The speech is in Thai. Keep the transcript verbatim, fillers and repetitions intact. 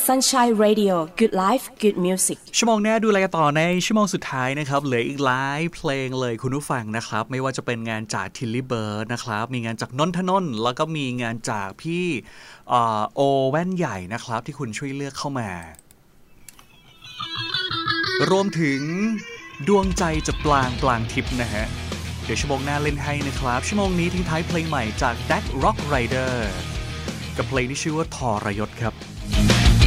Sunshine Radio Good Life Good Music ชั่วโมงหน้าดูอะไรกันต่อในชั่วโมงสุดท้ายนะครับเหลืออีกหลายเพลงเลยคุณผู้ฟังนะครับไม่ว่าจะเป็นงานจากทิลลี่เบิร์ดนะครับมีงานจากนนทนนท์แล้วก็มีงานจากพี่โอแว่นใหญ่นะครับที่คุณช่วยเลือกเข้ามารวมถึงดวงใจจะปลางปลางทิพย์นะฮะเดี๋ยวชั่วโมงหน้าเล่นให้นะครับชั่วโมงนี้ทิ้งท้ายเพลงใหม่จาก Dack Rock Rider กับเพลงที่ชื่อว่าทรยศครับ